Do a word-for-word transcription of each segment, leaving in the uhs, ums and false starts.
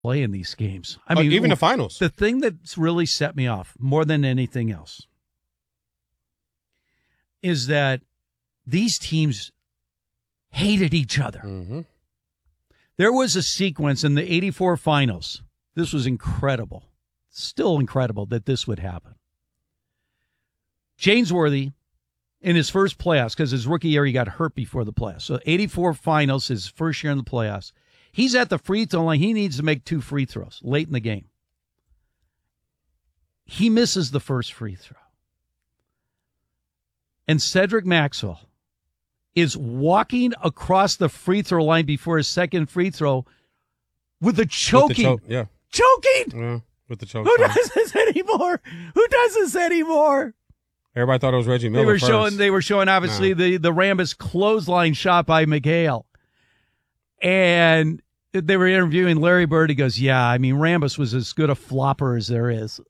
play in these games. I uh, mean, even the finals. The thing that's really set me off more than anything else is that these teams hated each other. Mm-hmm. There was a sequence in the eighty-four finals. This was incredible. Still incredible that this would happen. James Worthy, in his first playoffs, because his rookie year he got hurt before the playoffs. So eighty-four finals, his first year in the playoffs. He's at the free throw line. He needs to make two free throws late in the game. He misses the first free throw. And Cedric Maxwell is walking across the free throw line before his second free throw with a choking. With the choke, yeah. Choking! Yeah, with the choke. Who does this anymore? Who does this anymore? Everybody thought it was Reggie Miller They were first. showing. They were showing obviously nah. the the Rambis clothesline shot by McHale, and they were interviewing Larry Bird. He goes, "Yeah, I mean Rambis was as good a flopper as there is."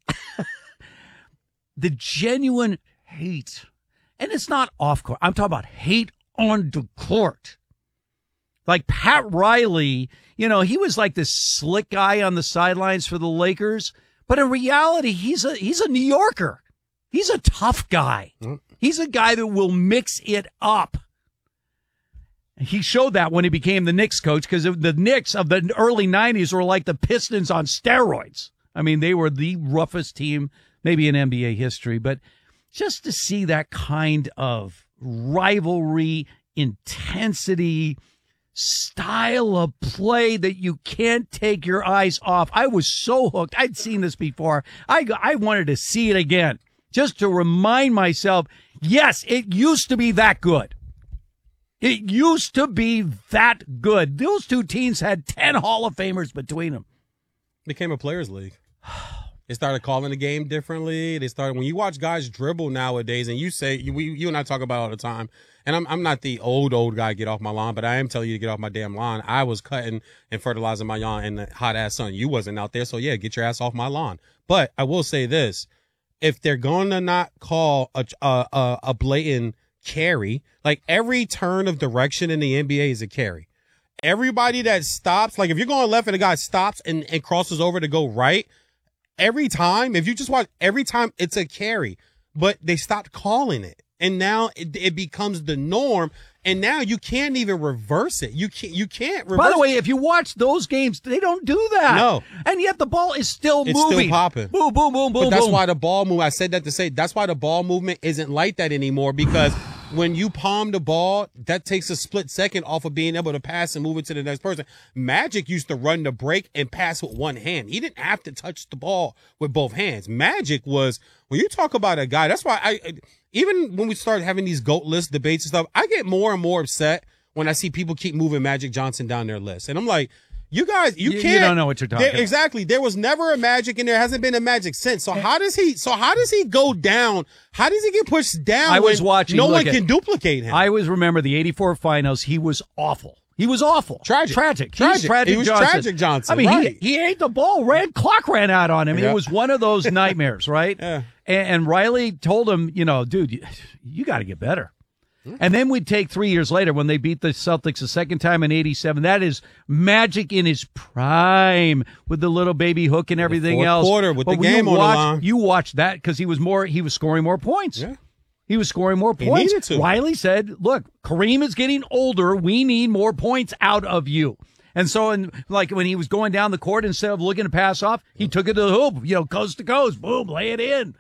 The genuine hate, and it's not off court. I'm talking about hate on the court. Like Pat Riley, you know, he was like this slick guy on the sidelines for the Lakers, but in reality, he's a he's a New Yorker. He's a tough guy. He's a guy that will mix it up. He showed that when he became the Knicks coach, because the Knicks of the early nineties were like the Pistons on steroids. I mean, they were the roughest team maybe in N B A history. But just to see that kind of rivalry, intensity, style of play that you can't take your eyes off. I was so hooked. I'd seen this before. I, I wanted to see it again. Just to remind myself, yes, it used to be that good. It used to be that good. Those two teams had ten Hall of Famers between them. Became a players' league. They started calling the game differently. They started, when you watch guys dribble nowadays, and you say, you, you and I talk about it all the time, and I'm I'm not the old, old guy, get off my lawn, but I am telling you to get off my damn lawn. I was cutting and fertilizing my lawn in the hot-ass sun. You wasn't out there, so yeah, get your ass off my lawn. But I will say this. If they're going to not call a, a, a blatant carry, like every turn of direction in the N B A is a carry. Everybody that stops, like if you're going left and the guy stops and, and crosses over to go right, every time, if you just watch, every time it's a carry. But they stopped calling it. And now it, it becomes the norm. And now you can't even reverse it. You can't. You can't reverse. By the way, if you watch those games, they don't do that. No, and yet the ball is still it's moving. still popping. Boom, boom, boom, boom. But that's boom. why the ball move. I said that to say that's why the ball movement isn't like that anymore. Because when you palm the ball, that takes a split second off of being able to pass and move it to the next person. Magic used to run the break and pass with one hand. He didn't have to touch the ball with both hands. Magic was, when you talk about a guy, that's why I. Even when we start having these GOAT list debates and stuff, I get more and more upset when I see people keep moving Magic Johnson down their list. And I'm like, you guys, you, you can't. You don't know what you're talking there, about. Exactly. There was never a Magic and there hasn't been a Magic since. So how does he, so how does he go down? How does he get pushed down? I was watching. No one at, can duplicate him. I always remember the eighty-four finals. He was awful. He was awful. Tragic. Tragic. Tragic. He's tragic he was Johnson. Tragic Johnson. I mean, right. he, he ate the ball. Ran, clock ran out on him. Yeah. It was one of those nightmares, right? Yeah. And, and Riley told him, you know, dude, you, you got to get better. Hmm. And then we'd take three years later when they beat the Celtics the second time in eighty-seven. That is Magic in his prime with the little baby hook and everything Fourth else. quarter with but the game on watch, the line. You watched that because he was more. He was scoring more points. Yeah. He was scoring more He points. needed to. Riley said, look, Kareem is getting older. We need more points out of you. And so, in, like, when he was going down the court, instead of looking to pass off, he took it to the hoop, you know, coast to coast, boom, lay it in.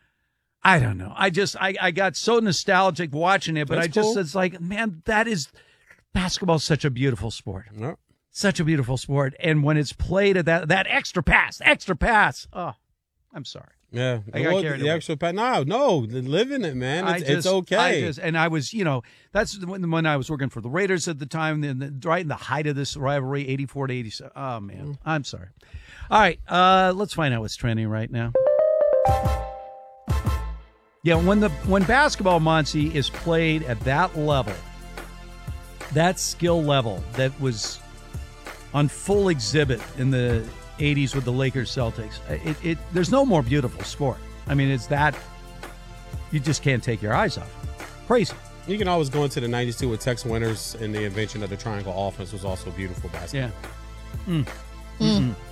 I don't know. I just, I, I got so nostalgic watching it, but That's I just, cool. it's like, man, that is, basketball is such a beautiful sport. Yep. Such a beautiful sport. And when it's played at that, that extra pass, extra pass, oh, I'm sorry. Yeah, I got well, carried the away. extra pat. No, no, live in it, man. It's, I just, it's okay. I just, and I was, you know, that's when, when I was working for the Raiders at the time, then the, right in the height of this rivalry, eighty-four to eighty-seven. Oh, man, mm. I'm sorry. All right, uh, let's find out what's trending right now. Yeah, when the when basketball, Monty, is played at that level, that skill level that was on full exhibit in the eighties with the Lakers Celtics, it, it there's no more beautiful sport. I mean, it's that you just can't take your eyes off. Crazy. You can always go into the nineties too with Tex Winters and the invention of the triangle offense was also beautiful basketball. Yeah. Mm. Mm.